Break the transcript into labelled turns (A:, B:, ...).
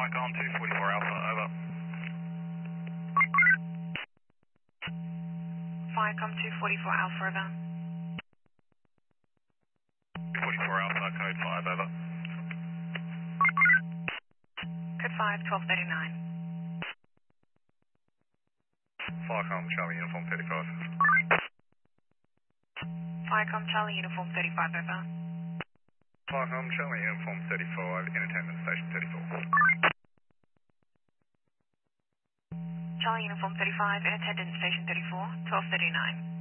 A: Vicom 244 Alpha, over.
B: Vicom 244 Alpha, over.
A: 244 Alpha, code 5, over.
B: Code 5, 1239.
A: Vicom Charlie Uniform 35.
B: Vicom Charlie Uniform 35, over.
A: Vicom Charlie Uniform 35, in attendance station 34.
B: Charlie Uniform 35, in attendance station 34, 1239.